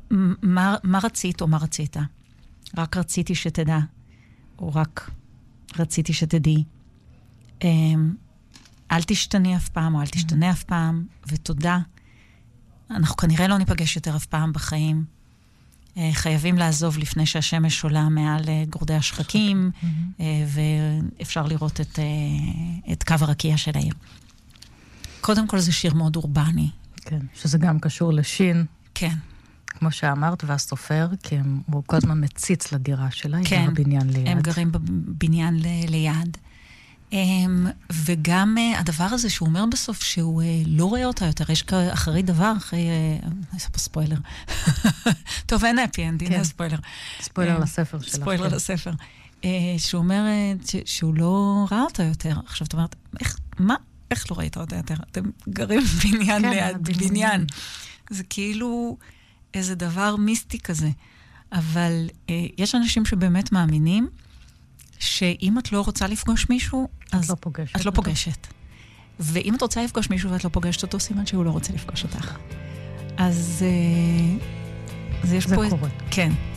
מה רצית או מה רצית? רק רציתי שתדע, או רק רציתי שתדעי. אל תשתני אף פעם, או אל תשתנה אף פעם, ותודה. אנחנו כנראה לא ניפגש יותר אף פעם בחיים. חייבים לעזוב לפני שהשמש עולה מעל גורדי השחקים, ואפשר לראות את קו הרקיע של העיר. קודם כל זה שיר מאוד אורבני. כן, שזה גם קשור לשין. כן. כמו שאמרת, והסופר, כי הוא כל הזמן מציץ לדירה שלה, כן, היא בבניין ליד. הם גרים בבניין ליד. וגם הדבר הזה שהוא אומר בסוף שהוא לא רואה אותה יותר, יש אחרי דבר, אחרי... אני אעשה פה ספוילר. טוב, אין אפי אנד, הנה ספוילר. ספוילר לספר שלך. ספוילר לספר. שהוא אומר שהוא לא ראה אותה יותר. עכשיו, את אומרת, איך לא ראית אותה יותר? אתם גרים בבניין ליד בניין. זה כאילו איזה דבר מיסטי כזה. אבל יש אנשים שבאמת מאמינים שאם את לא רוצה לפגוש מישהו, אז את לא פוגשת. ואם את רוצה לפגוש מישהו ואת לא פוגשת אותו, סימן שהוא לא רוצה לפגוש אותך. אז יש פה... זה קורה. כן.